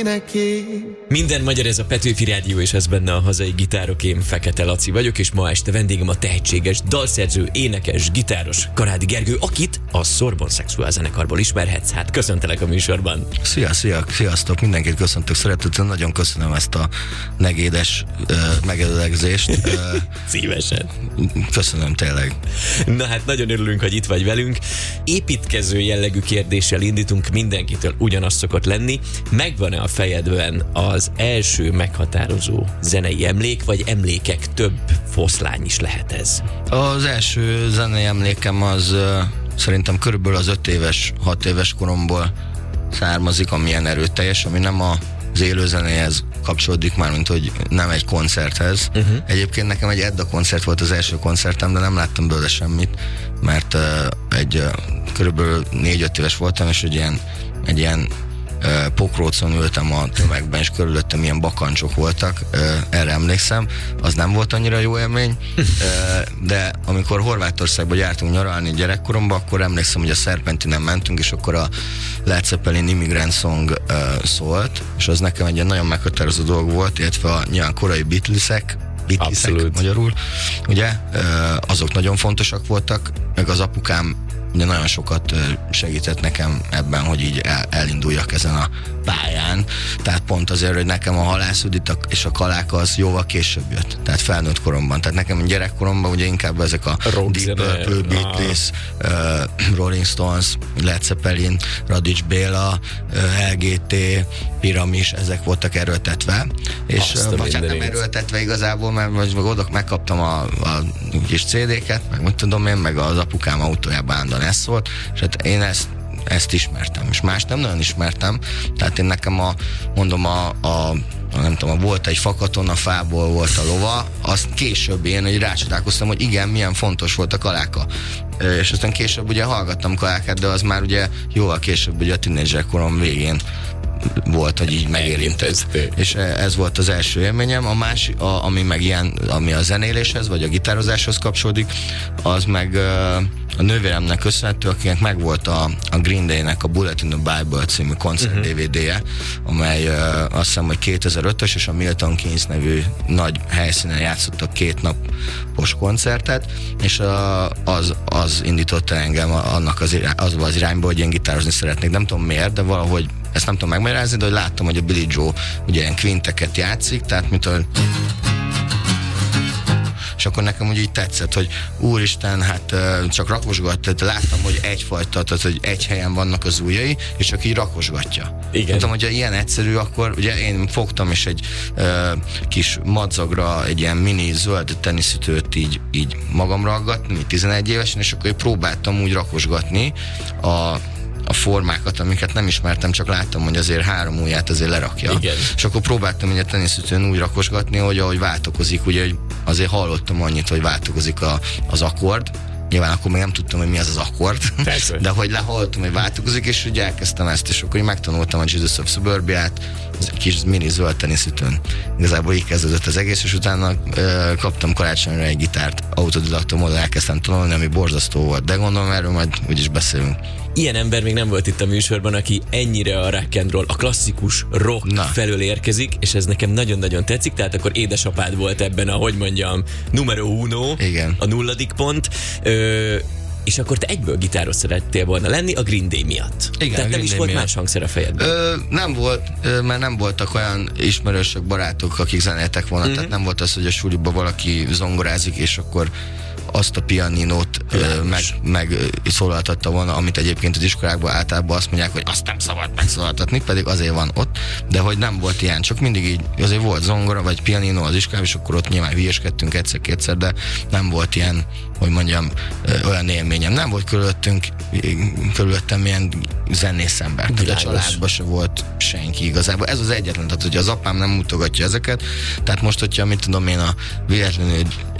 neki. Minden magyar, ez a Petőfi Rádió, és ez benne a hazai gitárok. Én Fekete Laci vagyok, és ma este vendégem a tehetséges dalszerző, énekes, gitáros Karádi Gergő, akit a Sorbonne Sexuál zenekarból ismerhetsz. Hát köszöntelek a műsorban. Sziasztok, mindenkit köszöntök szeretettel, nagyon köszönöm ezt a negédes megelőlegzést. Szívesen. Köszönöm tényleg. Na hát nagyon örülünk, hogy itt vagy velünk. Építkező jellegű kérdéssel indítunk, mindenkitől ugyanaz szokott lenni. Megvan-e a fejedben az első meghatározó zenei emlék, vagy emlékek, több foszlány is lehet ez? Az első zenei emlékem az szerintem körülbelül az 6 éves koromból származik, amilyen erőteljes, ami nem az élőzenéhez kapcsolódik már, mint hogy nem egy koncerthez. Egyébként nekem egy Edda koncert volt az első koncertem, de nem láttam belőle semmit, mert körülbelül 4-5 éves voltam, és egy ilyen pokrócon ültem a tömegben, és körülöttem ilyen bakancsok voltak, erre emlékszem, az nem volt annyira jó élmény, de amikor Horvátországba jártunk nyaralni gyerekkoromban, akkor emlékszem, hogy a Serpentinen mentünk, és akkor a Led Zeppelin Immigrant Song szólt, és az nekem egy ilyen nagyon meghatározó dolog volt, illetve a nyilván korai Beatlesek magyarul, ugye, azok nagyon fontosak voltak, meg az apukám ugye nagyon sokat segített nekem ebben, hogy így elinduljak ezen a pályán. Tehát pont azért, hogy nekem a Halász Judit és a Kaláka az jóval később jött. Tehát felnőtt koromban. Tehát nekem gyerekkoromban ugye inkább ezek a Deep Purple, Beatles, Rolling Stones, Led Zeppelin, Radics Béla, LGT, Piramis, ezek voltak erőltetve. És vagy hát nem erőltetve igazából, mert meg oda megkaptam a kis CD-ket, meg mit tudom én, meg az apukám autójában állandóan ez volt, és hát én ezt ismertem, és más nem nagyon ismertem, tehát én nekem nem tudom, volt egy fakaton, a fából volt a lova, azt később én hogy rácsodálkoztam, hogy igen, milyen fontos volt a Kaláka. És aztán később ugye hallgattam Kalákát, de az már ugye jóval később, ugye a tínédzser korom végén volt, hogy így megérintett. És ez volt az első élményem. A másik, ami meg ilyen, ami a zenéléshez, vagy a gitározáshoz kapcsolódik, az meg a nővéremnek köszönhető, akinek megvolt a Green Day-nek a Bullet in the Bible című koncert DVD-je, amely azt hiszem, hogy 2005-ös, és a Milton Keynes nevű nagy helyszínen játszottak 2 napos koncertet, és az indította engem azba az irányba, hogy én gitározni szeretnék. Nem tudom miért, de valahogy ezt nem tudom megmagyarázni, de hogy láttam, hogy a Billy Joe ugye ilyen kvinteket játszik, tehát és akkor nekem úgy így tetszett, hogy úristen, hát csak rakosgat, tehát láttam, hogy egyfajta, tehát hogy egy helyen vannak az ujjai, és csak így rakosgatja. Igen. Mondtam, hogy ha ilyen egyszerű, akkor ugye én fogtam, és egy kis madzagra egy ilyen mini zöld teniszütőt így magamra aggatni, 11 évesen, és akkor próbáltam úgy rakosgatni a formákat, amiket nem ismertem, csak láttam, hogy azért 3 ujját azért lerakja. Igen. És akkor próbáltam egy a teniszütőn úgy rakosgatni, hogy ahogy változik, ugye azért hallottam annyit, hogy változik az akkord. Nyilván akkor még nem tudtam, hogy mi az akkord, de hogy lehallottam, hogy változik, és úgy elkezdtem ezt, és akkor így megtanultam a Jesus of Suburbia-t, egy kis mini zöld teniszütőn. Igazából így kezdődött az egész, és utána kaptam karácsonyra egy gitárt, autodidakta módon elkezdtem tanulni, ami borzasztó volt, de gondolom erről majd úgyis beszélünk. Ilyen ember még nem volt itt a műsorban, aki ennyire a rock and roll, a klasszikus rock felől érkezik, és ez nekem nagyon-nagyon tetszik, tehát akkor édesapád volt ebben ahogy mondjam, numero uno, igen. A 0. pont, és akkor te egyből gitáros szerettél volna lenni a Green Day miatt. Igen, tehát nem is volt más hangszer a fejedben. Nem volt, mert nem voltak olyan ismerősök, barátok, akik zenéltek volna, tehát nem volt az, hogy a suliba valaki zongorázik, és akkor azt a pianinót meg szólaltatta volna, amit egyébként az iskolákban általában azt mondják, hogy azt nem szabad megszólaltatni, pedig azért van ott, de hogy nem volt ilyen, csak mindig így, azért volt zongora, vagy pianinó az iskolában, és akkor ott nyilván hülyeskedtünk egyszer-kétszer, de nem volt ilyen, hogy mondjam, olyan élményem. Nem volt körülöttem ilyen zenész ember. A családban se volt senki igazából. Ez az egyetlen, tehát hogy az apám nem mutogatja ezeket, tehát most, hogyha mit tudom én véletlenül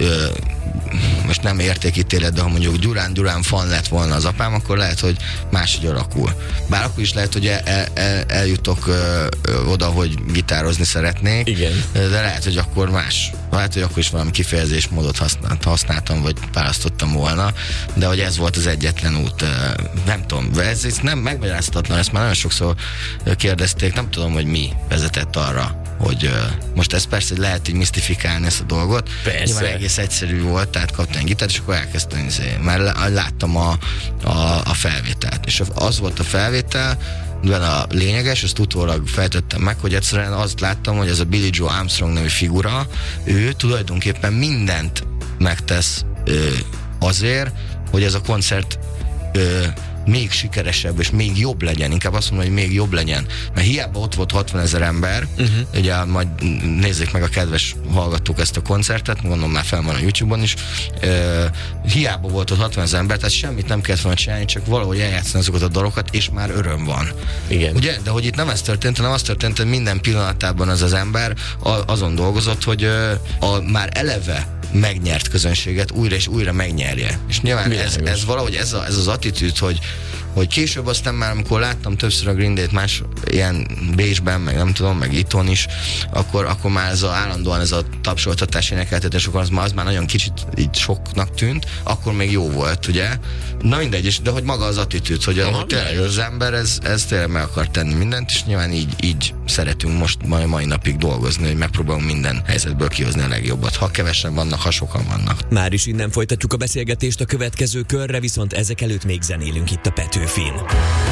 most nem értékítélet, de ha mondjuk Durán fan lett volna az apám, akkor lehet, hogy máshogy alakul. Bár akkor is lehet, hogy eljutok oda, hogy gitározni szeretnék, igen. De lehet, hogy akkor lehet, hogy akkor is valami kifejezésmódot használtam, vagy választottam volna, de hogy ez volt az egyetlen út, nem tudom, ez nem megmagyarázhatatlan, ezt már nagyon sokszor kérdezték, nem tudom, hogy mi vezetett arra, hogy most ez persze lehet így misztifikálni ezt a dolgot. Persze. Nyilván egész egyszerű volt, tehát kaptam egy gitárt, és akkor elkezdtem, mert láttam a felvételt. És az volt a felvétel, mivel a lényeges, azt utólag feltettem meg, hogy egyszerűen azt láttam, hogy ez a Billie Joe Armstrong nevű figura, ő tulajdonképpen mindent megtesz azért, hogy ez a koncert még sikeresebb és még jobb legyen, inkább azt mondom, hogy még jobb legyen, mert hiába ott volt 60 000 ember, ugye majd nézzék meg a kedves hallgatók ezt a koncertet, gondolom már fel van a YouTube-on is, hiába volt ott 60 000 ember, tehát semmit nem kellett volna csinálni, csak valahogy eljátszani azokat a dalokat, és már öröm van. Igen. Ugye? De hogy itt nem ez történt, hanem az történt, hogy minden pillanatában az ember azon dolgozott, hogy már eleve megnyert közönséget újra és újra megnyerje. És nyilván ez valahogy ez az attitűd, hogy később aztán már, amikor láttam többször a Green Day-t más ilyen Bécsben, meg nem tudom, meg itthon is, akkor már állandóan ez a tapsoltatás, énekeltetés, akkor az már nagyon kicsit így soknak tűnt, akkor még jó volt, ugye? Na mindegy, de hogy maga az attitűd, hogy tényleg az ember ez tényleg meg akar tenni mindent, és nyilván így szeretünk most mai napig dolgozni, hogy megpróbálunk minden helyzetből kihozni a legjobbat. Ha kevesen vannak, ha sokan vannak. Már is innen folytatjuk a beszélgetést a következő körre, viszont ezek előtt még zenélünk itt a Petőfin.